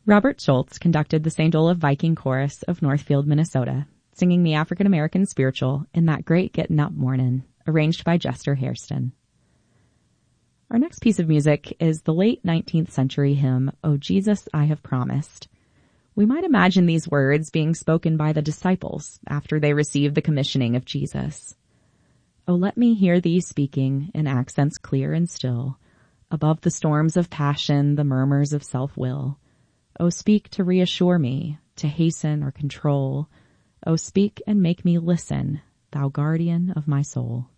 Robert Schultz conducted the St. Olaf Viking Chorus of Northfield, Minnesota, singing the African-American spiritual In That Great Gettin' Up Mornin', arranged by Jester Hairston. Our next piece of music is the late 19th century hymn, O Jesus, I Have Promised. We might imagine these words being spoken by the disciples after they received the commissioning of Jesus. Oh, let me hear thee speaking in accents clear and still, above the storms of passion, the murmurs of self-will. Oh, speak to reassure me, to hasten or control. Oh, speak and make me listen, thou guardian of my soul.